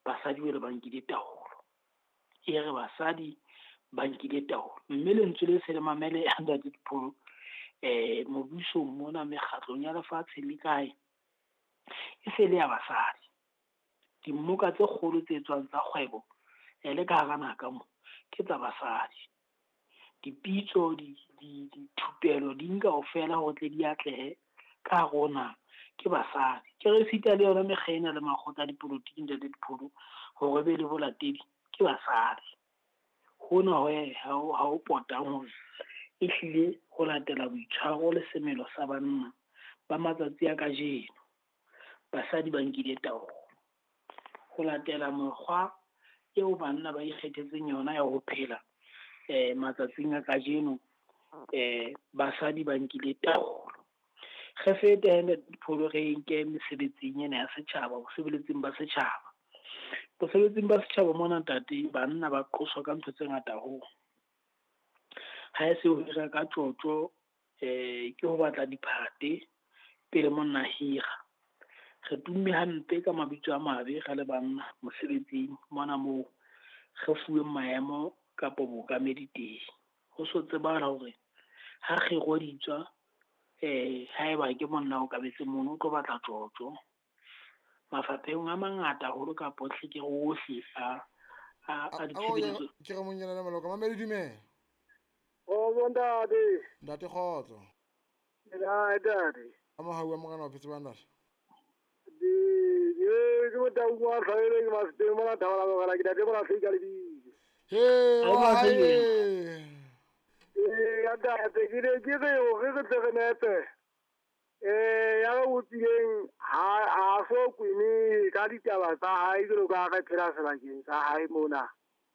basadi ba le ba nkile taolo. E re basadi ba nkile taolo. Mme lentswe le se le mamele Ntate Dipholo mobusong mona mekgatlong ya lefatshe le kae e se le ya basadi. Dimmoka tse kgolo tse tswang tsa kgwebo le ka hara naha ka mo ke tsa basadi. Dipitso dithupelo di nka ofela ho tle di atlehe ka rona ke basadi. Ke re sita le yona mekgena le makgotla a dipolotiki Ntate Dipholo hore be le bolatedi ke basadi. Hona ha o potang hore e hlile ho latela boitshwaro le semelo sa banna ba matsatsi a kajeno. Basadi ba nkile taolo ho latela mokgwa eo banna ba ikgethetseng yona ya ho phela matsatsing a kajeno. Basadi ba nkile taolo. Re fete Dipholo re nke mesebetsing ena ya setjhaba, bosebeletsing ba setjhaba. Bosebeletsing ba setjhaba mona ntate, banna ba qoswa ka ntho tse ngata haholo. Ha e se ho hira ka tlotlo ke ho batla diphate pele monna hira. Re tumme hampe ka mabitso a mabe re le banna mosebetsing mona moo re fuweng maemo kapa bokamedi teng. Ho so tsebahala hore ha kgiro di tswa haeba ke monna o kabetse mono o tlo batla tlotlo mafapheng a mangata haholo kapa ohle ke ohle a ditshebeletso. Ke re monyana le maloko mamedi dumela. Ntate. Ntate kgotso. Ntate. Amahau a morana wa phetse ba ntate. Ke motauwa tlhaele ke masiteng mona thabala mogala ke ntate mona feka le bile. Wa hae. Ntate ke re re tlegenete. Ya go botsileng ha so kwene ka ditaba tsa hae ke lo ka ga phela sebakeng sa hae mona.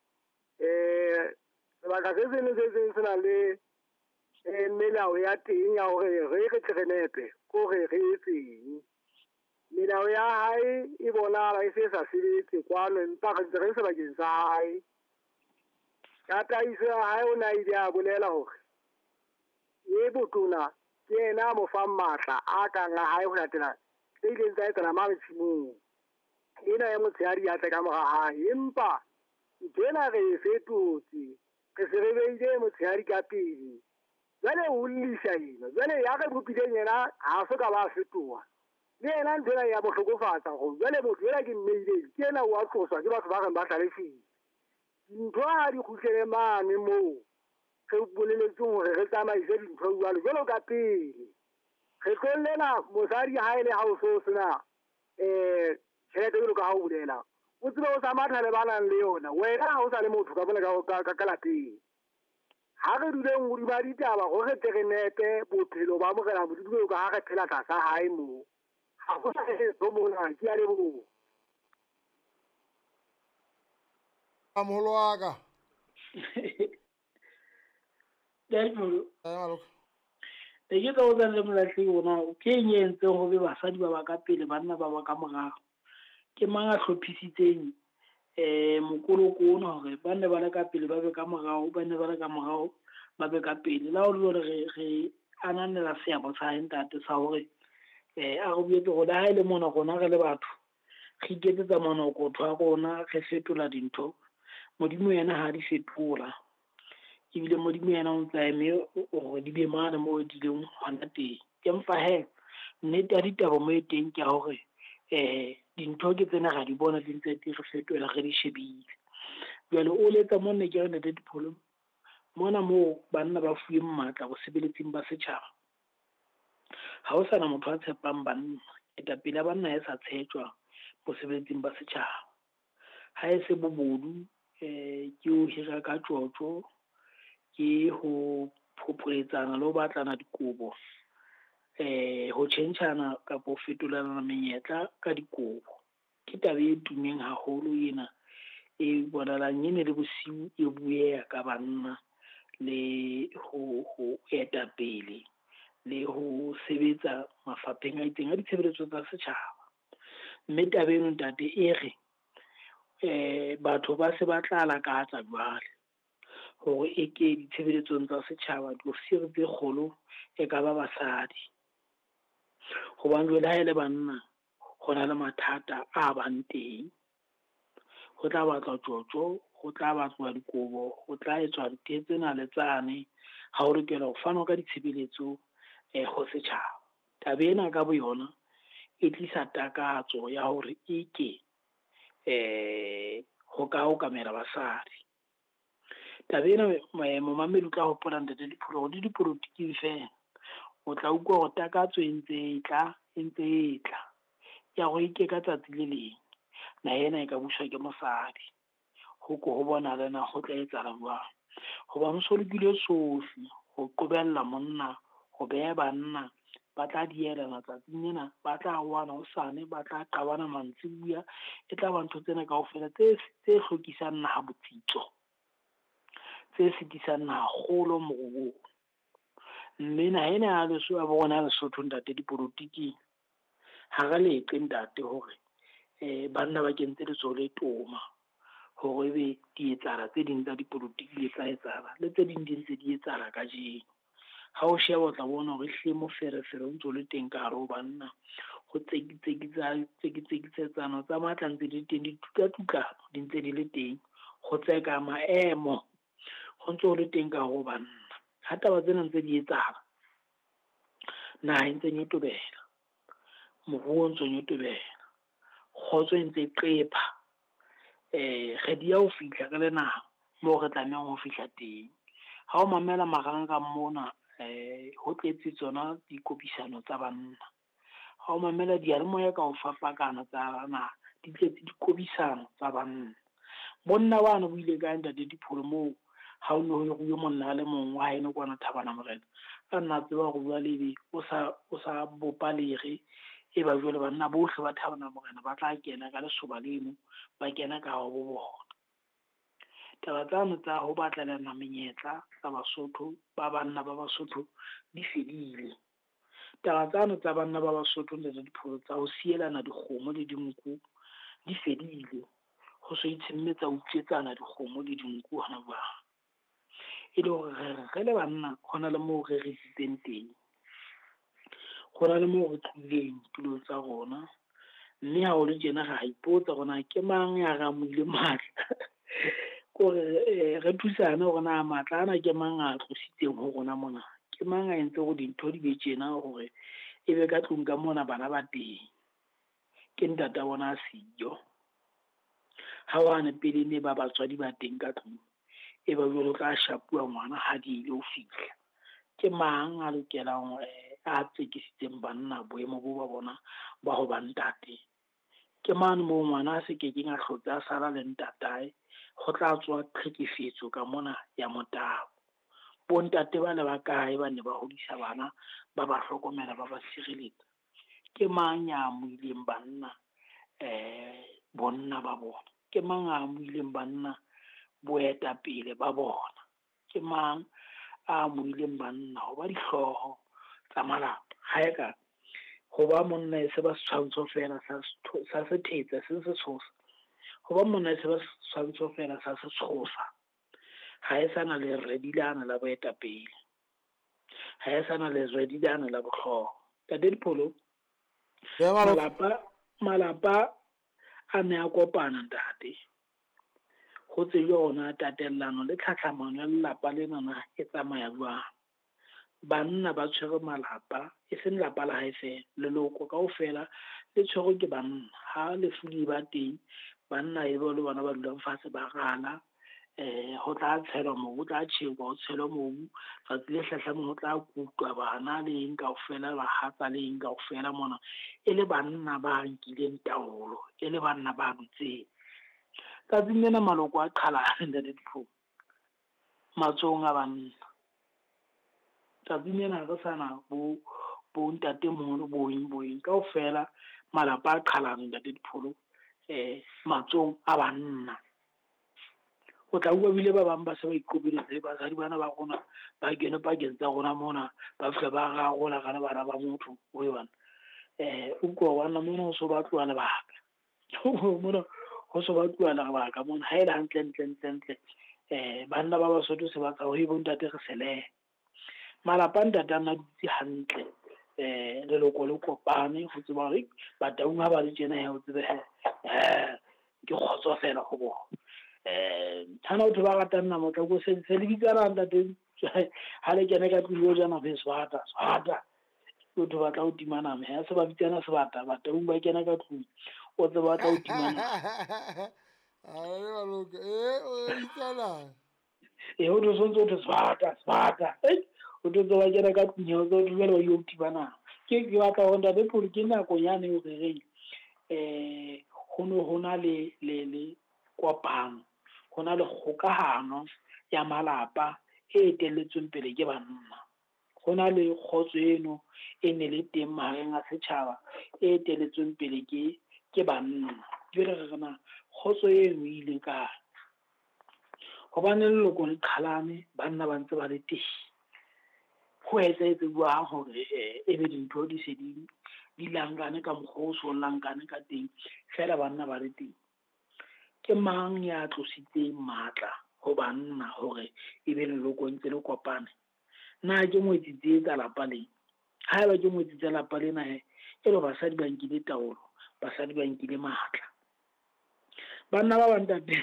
Sebaka se se na le melao ya teng ya hore re tlegenete ko re etseng. Melao ya hae e bonahala e se sa sebetse kwano empa re ntse re sebakeng sa hae. Ka taiso ya hae o na ile a bolela hore e botona ke ena mo fa matla a ka nga hae ho latela tse ileng tsa etsahala mabatshimong. Ena ya motshehadi ya tla ka mora hae empa ntena re e fetotse re se re beile motshehadi ka pele. Jwale o llisha ena jwale ya re bopileng yena ha so ka ba fetoha le yena ntena ya bohlokofatsa go jwale motho yena ke mmeile ke ena wa tloswa ke batho ba reng ba hlalefile. Dintho ha di khutlele mane moo re boleletseng hore re tsamaise dintho jwalo ka pele. Re tlollela mosadi ha ele ha o so sena tjhelete jwalo ka ha o bolela o tsebe o sa matha le banang le yona wena ha o sa le motho ka bona ka lapeng. Ha re duleng hodima ditaba go re tle re nepe bophelo ba morena Modimo ka ha re phela tlasa hae moo. Ha go sa so mona ke a leboha. Moholo wa ka. Dipholo Maloko. ke tsa o tsa le molatlhi ona ke eng e entseng ho be basadi ba ba ka pele banna ba ba ka morago. Ke mang a hlophisitseng mokoloko ona hore ba ne ba le ka pele ba be ka morao ba ne ba le ka morao ba be ka pele la ho le hore re ananela seabo sa hae ntate sa hore a re boetse go ha ile mona rona re le batho re iketsetsa monokotho a rona re fetola dintho. Modimo yena ha di fetola ebile Modimo yena o ntse eme hore di be mane mo di leng hona teng. Empa nnete ya ditaba mo e teng ke hore dintho ke tsena ga di bona di ntse di re fetola re di shebile. Jwale o letsa monna ke re Ntate Dipholo mona moo banna ba fuwe matla go sebeletseng ba setjhaba. Ha o sana motho a tshepang banna etapele ya banna e sa tshetjwa go sebeletseng ba setjhaba. Ha e se bobodu ke o hira ka tlotlo ke ho phopholetsana le ho batlana dikobo ho tjhentjhana kapa ho fetolana menyetla ka dikobo. Ke taba e tumeng haholo ena e bonalang ene le bosiu e bueha ka banna le ho eta pele le ho sebetsa mafapheng a itseng a ditshebeletso tsa setjhaba. Mme taba eno ntate e re batho ba se ba tla lakatsa jwale hore e ke ditshebeletsong tsa setjhaba diofisiri tse kgolo e ka ba basadi. Hobane jwale ha ele banna ho na le mathata a bang teng ho tla batlwa tjotjo, ho tla batlwa dikobo, ho tla etswa ntho tsena le tsane, ha o lokela ho fanwa ka ditshebeletso ho setjhaba. Taba ena ka boyona e tlisa takatso ya hore eke ho ka okamela basadi. Taba ena momamedi o tla hopola ntate Dipholo hore le dipolotiking fela o tla utlwa hore takatso e ntse e tla ya hore eke ka tsatsi le leng na ena e ka buswa ke mosadi ho bona lena ho tla etsahala jwang. Hoba ho so lokile sohle ho qobella monna ho beha banna ba tla dielana tsatsing ena, ba tla wana hosane, ba tla qabana mantsibuya. E tla ba ntho tsena kaofela tse hlokisang naha botsitso, tse sitisang naha kgolo moruong. Mme naha ena ya leso ya bona ya Lesotho ntate dipolotiking ha re leqe ntate hore banna ba kentse letsoho le toma hore ebe di etsahala tse ding tsa dipolotiki di tla etsahala le tse ding di ntse di etsahala kajeno. Ha o sheba o tla bona hore hlile moferefere o ntso le teng ka hare ho banna, ho tsekitsetsano tsa matla ntse di teng, ditutlatutlano di ntse di le teng, ho tseka maemo ho ntso ho le teng ka hare ho banna. Ha taba tsena ntse di etsahala, naha e ntse nyotobela, moruo o ntso nyotobela, kgotso e ntse qepha, re dia ho fihla ka le naha moo re tlamehang ho fihla teng. Ha o mamela marangrang mona ho tletse tsona dikopisano tsa banna, ha o mamela diyalemoya ka ho fapakana tsa naha di tletse dikobisano tsa banna. Bonna bana bo ile ka ntate Dipholo moo ha o ne ho yo monna le mong wa hae kwana Thabana Morena ka nna tseba go bua lebe o sa bopalere e ba jwale banna bohle ba Thabana Morena ba tla kena ka lesoba leno, ba kena ka ho bo bona. Taba tsano tsa ho batlelana menyetla tsa Basotho ba banna ba Basotho di fedile. Taba tsano tsa banna ba Basotho le Dipholo tsa ho sielana dikgomo le dinku di fedile. Ho so itshemetsa ho utswetsana dikgomo le dinku hona jwale. E le hore re le banna ho na le moo re resitseng teng, ho na le moo re tlileng tulong tsa rona, mme ha o le tjena ra ipotsa rona ke mang ya ra moile matla kore re thusane hore na matla ana ke mang a tlositseng ho rona mona, ke mang a entse hore dintho di be tjena hore ebe ka tlung ka mona bana ba teng. Ke ntata bona siyo ha wane pele ne ba batswadi ba teng ka tlung, e ba jwalo ka shapuwa ngwana ha di ile ho fihla. Ke mang a lokelang a tsekisitseng banna boemo bo ba bona ba ho ba ntate? Ke mane moo ngwana a se kekeng a hlotse a sala le ntatae, ho tla tswa tlhekefetso ka mona ya motabo. Bo ntate ba le ba kae ba ne ba hodisa bana, ba ba hlokomela, ba ba sireletsa? Ke mang ya amohileng banna bonna ba bona? Ke mang a amohileng banna boetapele ba bona? Ke mang a amohileng banna ho ba dihlooho tsa malapa? Ha eka ho ba monna e se ba setshwantsho fela sa sethetsa se setshosa, ho ba monna e se ba setshwantsho fela sa setshosa, ha e sana le redilana la boetapele, ha e sana le redilana la bohlooho. Tate Dipholo, malapa a ne a kopana ntate, ho tsejwa hona tatellano le tlhahlamano ya lelapa lenana e tsamaya jwang. Banna ba tshwere malapa, e seng lapa la hae fela, leloko kaofela le tshwerwe ke banna. Ha lefu le ba teng, banna e ba le bona ba dulang fatshe ba rala, ho tla tshelwa mobu, ho tla tjhekwa ho tshelwa mobu, tsatsi le hlahlamang ho tla kutwa bana le eng kaofela, bahatsa le eng kaofela mona, e le banna ba nkileng taolo, e le banna ba dutseng. Tsatsing lena maloko a qhalane ntate Dipholo matsohong a banna. Tsatsing lena re sana bo ntatemoholo boing kaofela malapa a qhalane ntate Dipholo matsohong a banna. O tla bua bile ba bang ba se ba ikopeletse le basadi bana ba rona ba kene pakeng tsa rona mona, ba fihla ba rarola ka le bana ba motho o e bana. Utlwa banna mona ho so ba tloha lebaka mona ho so ba tloha lebaka mona, ha e le hantle banna ba Basotho se ba tsa ho e bo ntate re selehe. Malapa ntate a nna dutse hantle, leloko le kopane ho tseba hore Bataung ha ba le tjena o tsebe ke kgotsofela go bona hana batho ba ratang nama tla go se lebitsa ranta teng ha le kene ka tlilo jana be swata batho ba tla o tima nama ya se ba bitsana sebata batho ba kena ka tlung o tse ba tla o tima nama Maloko o itsana o tlo sontse o tlo sebata o tlo ba kena ka tlung o tlo ba yo tima nama ke batla go ntate pholo ke nako yane o reng go na le kopano go na le kgokahano ya malapa e eteletsweng pele ke banna go na le kgotso eno e ne le teng magareng a setšhaba e eteletsweng pele ke banna ke re gana kgotso eno e ile kae gobane leloko le qhalane banna ba ntse ba le teng go etse buang gore e be dintho di se di langane ka mokgwa o so langane ka teng fela banna ba le teng ke mang ya tlositseng maatla go banna gore e be leloko ntse le kopane na ke moetsitse tsa lapa leng ha eba ke moetsitse lapa lena e le basadi ba nkile taolo basadi ba nkile maatla banna ba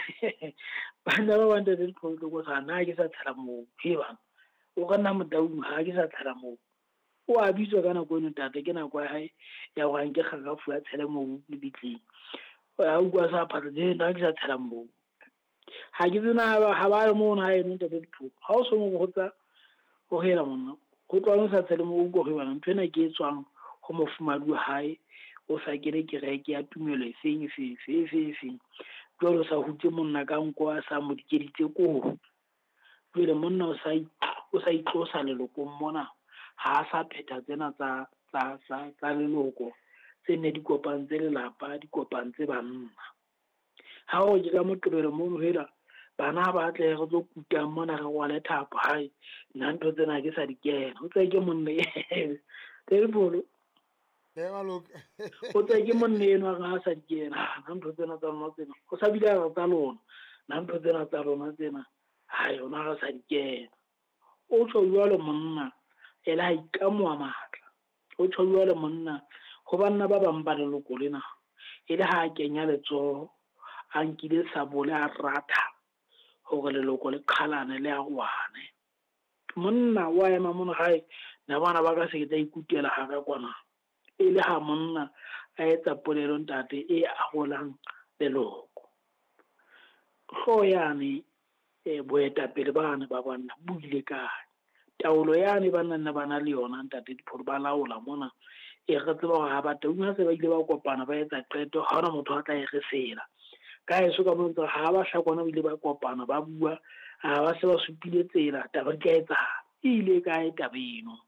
banta le tlhotlo go sa na ke sa tshela moo he bana o ka nna motaung ha ke sa tshela moo o a bitswa ka nako eno tate ke nako ya hae ya go nke kgagafu ya tshele moo le bitleng a bua sa phatla nna ke sa tshela moo ha ke tsena ha ba mo na eno tate dipholo ha o so mo botsa go hela monna go tlwa sa tshele moo go re bana ntwe na ke tswang go mofumadi wa hae o sa kere kereke ya tumelo e feng jwalo sa hutse monna ka nko a sa mo dikeditse koo jwale monna o sa itlosa lelokong mona ha a sa phetha tsena tsa leloko tse ne di kopantse lelapa di kopantse banna ha o ke ka motlobelo mo hela bana ba tle go tlo kutang mona re gwale thapo hae nna ntho tsena ke sa di kena o tse ke monne le bolo Maloko o tse ke monne eno ga a sa di kena nna ntho tsena tsa lona tsena o sa bile ga tsa lona nna ntho tsena tsa lona tsena ha yona ga sa di kena o tsho jwalo monna e la ikamoa matla o tsho jwalo monna go banna ba bang ba leloko lena e le ha a kenya letsoho a nkile sabole a ratha gore leloko le qhalane le a gwane monna wa ema mona gae na bana ba ka se tla ikutela ga ka kwana e le ha monna a etsa polelo ntate e a golang leloko hlo yane boetapele bana ba banna buile kae taolo yane ba nna bana le yona ntate dipholo ba laola mona e re tseba gore ha batho se ba ile ba kopana ba etsa qeto ha ona motho a tla e resela ka eso ka bontsha ha ba hlakwana ba ile ba kopana ba bua ha ba se ba supile tsela taba di ka etsahala ile kae tabeno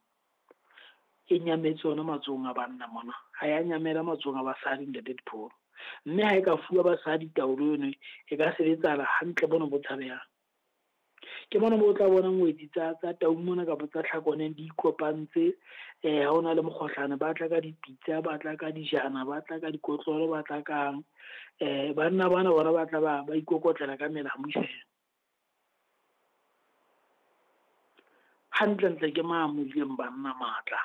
e nyametse ona matsong a banna mona ha ya nyamela matsong a basadi ntate dipholo mme ha e ka fuwa basadi taolo eno e ka sebetsala hantle bona bo tshabehang ke bona mo tla bona ngwetsi tsa taung mona ka botsa tlhakoneng di ikopantse ha ona le mokgohlane ba tla ka dipitsa ba tla ka dijana ba tla ka dikotlolo ba tla kang banna bana bona ba tla ba ikokotlela ka melamo fela hantle ke maamoleng banna matla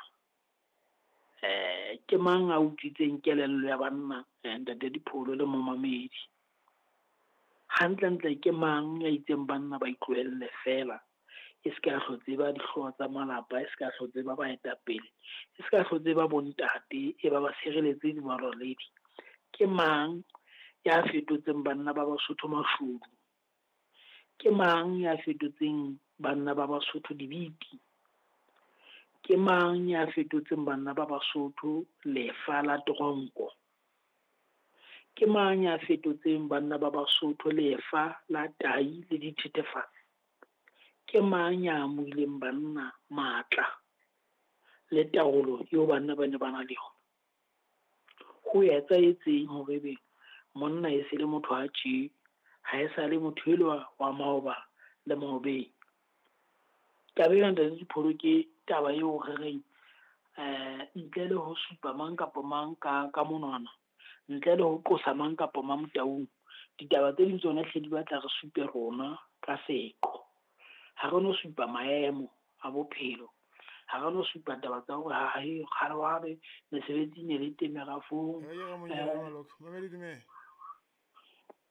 ke mang a utswitseng kelello ya banna ntate dipholo le momamedi hantle ke mang ya itseng banna ba itlohelle fela e se ka hlotse ba dihlooho tsa malapa e se ka hlotse ba baetapele e se ka hlotse ba bontate e ba ba sireletse dimaroledi ke mang ya fetotseng banna ba Basotho mashodu ke mang ya fetotseng banna ba Basotho dibiti ke mang ya fetotseng banna ba Basotho lefa la tronko ke mang ya fetotseng banna ba Basotho lefa la tai le dithethefatsi ke mang ya amoileng banna maatla le taolo eo banna ba ne ba na le yona go etsahetseng hore be monna e se le motho a tje ha e sa le motho e le wa maoba le maobeng tabeng ntate dipholo ke taba eo re reng ntle le ho supa mang kapa mang ka monwana ntle le ho tlosa mang kapa mang taung ditaba tse ding tsona hle di batla re supe rona ka seko ha re no supa maemo a bophelo ha re no supa taba tsa hore ha e kgalwane mesebetsi ne le teng merafong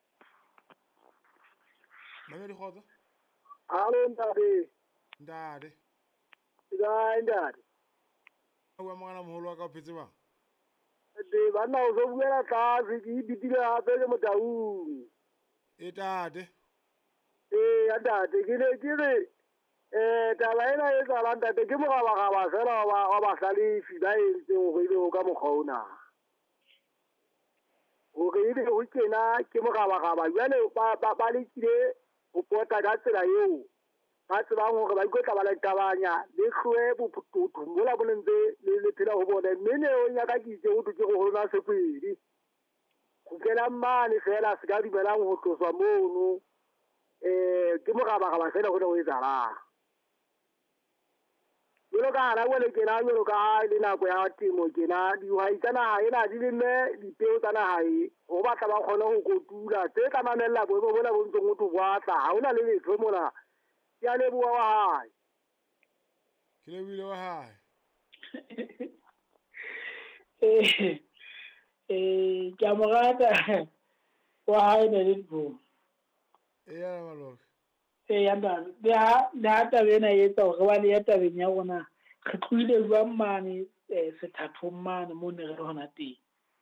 Mame di khotso. Alo ntate. Ntate. Ga ntate. O bua mongana moholo wa ka o phetse bang. Banna o so buela tlase ke bitile gape le Motaung. Tate. Ya ntate ke ne ke re taba ena e tsalang ntate ke mogabagaba fela wa bahlalefi ba entseng go ile go ka mokgwa ona. Gore ile go kena ke mogabagaba jwale ba lekile go pota ka tsela eo ba tsebang gore ba ikotla ba le tabanya le tloe bopototho mola bo ntse le phela go bone mme neo nyaka ke itse go ke go rona sekwedi go kena mane fela se ka dumelang go tloswa mono ke mogabagaba fela go ne go etsalang jalo ka hana bole kena jalo ka ha le nako ya temo kena dihwai tsa naha ena di lemme dipeo tsa naha e go batla ba kgone go kotula tse ka mamella boemo bona bo ntseng go tobwatla ha ona le letho mona ya leboa wa hae Ke lebile wa hae. Ke a mo rata wa hae ne le bo Ya Maloka. ya nna le ha taba ena e etsa gore ba le ya tabeng ya rona re tloile jwang mane sethathong mane mo ne re le hona teng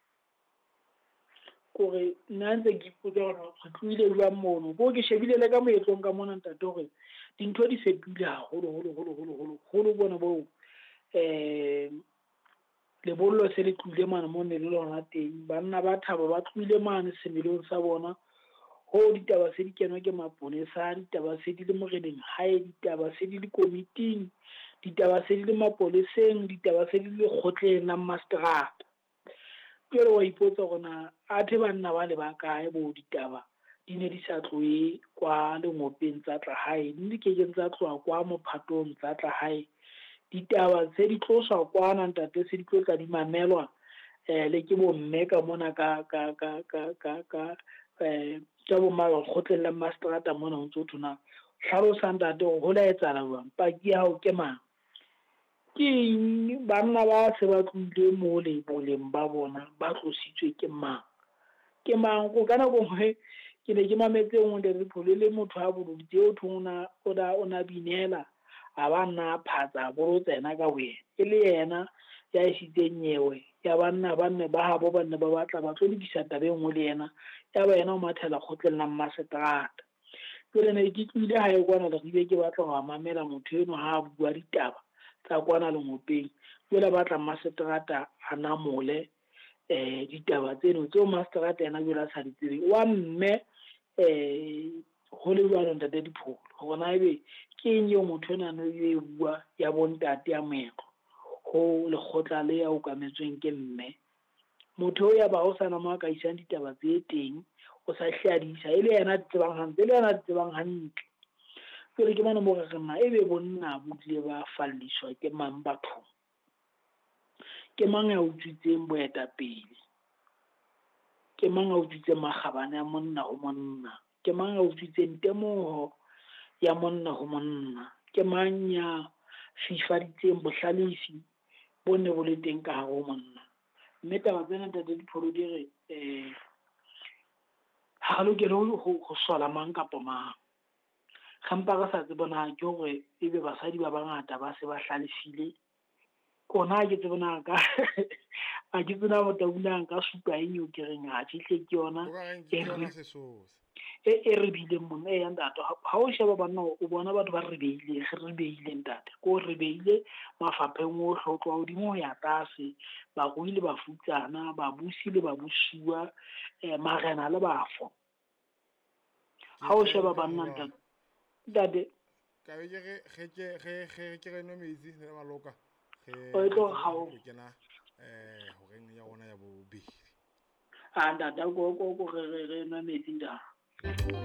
kore nna ntse ke ipotsa gore re tloile jwang mono bo ke shebile le ka moetlong ka mona ntate gore dintho di fetohile haholo bona bo lebollo se le tlile mane mo ne le lona teng banna ba thaba ba tlile mane semelong sa bona ho ditaba se di kenwa ke maponesa ditaba se di le moreneng hae ditaba se di le komiting ditaba se di le mapoleseng ditaba se di le kgotleng la masterata ke re wa ipotsa gona athe banna ba le ba kae bo ditaba di ne di sa tloe kwa lengopeng tsa tla hae di kekeng tsa tloa kwa mophatong tsa tla hae ditaba tse di tloswa kwana ntate se di tlotla di mamelwa le ke bomme ka mona ka tsa bo mma kgotleng la masterata mona o ntse o thona tlhalosa ntate go la etsala jwang paki ya hao ke mang ke banna ba se ba tlile mo le boleng ba bona ba tlositswe ke mang go kana go nngwe ke ne ke mametse ngwe le re le motho a boditse o thona o na binela a ba nna phatsa bo tsena ka wena e le yena ya isitseng nyewe ya banna ba nne ba habo ba nne ba batla ba tlo lebisa tabe ngwe le yena ya ba yena o mathela kgotleng la maseterata ke le ne ke tlile ha e kwana le ribe ke batla go mamela motho eno ha a bua ditaba tsa kwana lengopeng jwale batla maseterata a namole ditaba tseno tseo maseterata yena jwale a sa di tsebe wa mme go le jalo ntate dipholo gona ebe ke eng eo motho ena no e bua ya bontate ya moetlo go lekgotla le ya okametsweng ke mme motho ya ba o sana mo ka isang ditaba tse teng o sa hladisa e le yena tsebang hantle le yena tsebang hantle pele ke bona mo re nna ebe bonna bo tle ba falliswa ke mang batho ke mang ya utswitseng boetapele ke mang ya utswitseng magabane ya monna o monna ke mang ya utswitseng temogo ya monna go monna ke mang ya fifaditseng bohlalefi bo ne bo le teng ka hare ho monna mme taba tsena ntate dipholo di re ha lokele go sola mang kapa mang gampa re sa tsebona ke gore ebe basadi ba bangata ba se ba hlalefile kona ke tsebona ka a ke tsena botaunang ka supa eng o ke reng a tšihle ke yona e re bileng monna e yang ntate ha o sheba banna o bona batho ba re beile ntate ko re beile mafapheng o hlotwa hodimo ya tase ba go ile ba futsana ba busi le ba busiwa marena le bafo ha o sheba banna ntate ka be ge re no metsi le Maloka o tlo ga o kena ho reng ya rona ya bobedi a ntate go re no metsi nda